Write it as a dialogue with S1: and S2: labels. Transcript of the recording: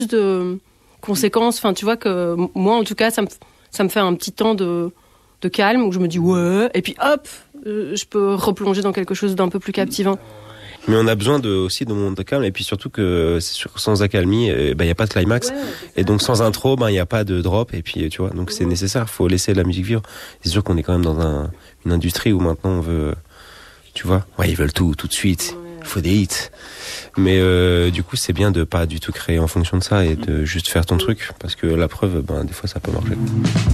S1: de conséquences. Enfin, tu vois que moi, en tout cas, ça me fait un petit temps de calme où je me dis ouais, et puis hop, je peux replonger dans quelque chose d'un peu plus captivant.
S2: Mais on a besoin aussi de moments de calme, et puis surtout que c'est sûr que sans accalmie, y a pas de climax, et donc sans intro, y a pas de drop, et puis tu vois, donc c'est nécessaire, faut laisser la musique vivre. C'est sûr qu'on est quand même dans une industrie où maintenant on veut, tu vois, ils veulent tout de suite, il faut des hits. Mais du coup, c'est bien de pas du tout créer en fonction de ça et de juste faire ton truc, parce que la preuve, des fois ça peut marcher.